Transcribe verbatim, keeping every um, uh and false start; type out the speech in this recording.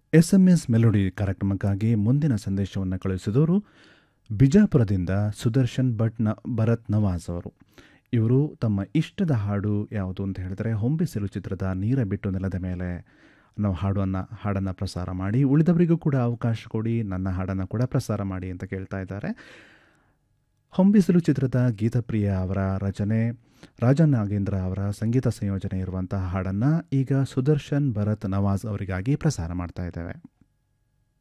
S M S melody ಕಾರ್ಯಕ್ರಮಕ್ಕಾಗಿ ಮುಂದಿನ ಸಂದೇಶವನ್ನು ಕಳುಹಿಸಿದವರು ಬಿಜಾಪುರದಿಂದ ಸುದರ್ಶನ್ ಭಟ್ ನ ಭರತ್ ನವಾಜ್ ಅವರು. ಇವರು ತಮ್ಮ ಇಷ್ಟದ ಹಾಡು ಯಾವುದು ಅಂತ ಹೇಳಿದರೆ ಹೊಂಬಿಸಿಲು ಚಿತ್ರದ ನೀರ ಬಿಟ್ಟು ನೆಲದ ಮೇಲೆ ನಾವು ಹಾಡನ್ನು ಹಾಡನ್ನು ಪ್ರಸಾರ ಮಾಡಿ, ಉಳಿದವರಿಗೂ ಕೂಡ ಅವಕಾಶ ಕೊಡಿ, ನನ್ನ ಹಾಡನ್ನು ಕೂಡ ಪ್ರಸಾರ ಮಾಡಿ ಅಂತ ಕೇಳ್ತಾ ಇದ್ದಾರೆ. ಹೊಂಬಿಸಿಲು ಚಿತ್ರದ ಗೀತಪ್ರಿಯ ಅವರ ರಚನೆ, ರಾಜನಾಗೇಂದ್ರ ಅವರ ಸಂಗೀತ ಸಂಯೋಜನೆ ಇರುವಂತಹ ಹಾಡನ್ನು ಈಗ ಸುದರ್ಶನ್ ಭರತ್ ನವಾಜ್ ಅವರಿಗಾಗಿ ಪ್ರಸಾರ ಮಾಡ್ತಾ ಇದ್ದೇವೆ.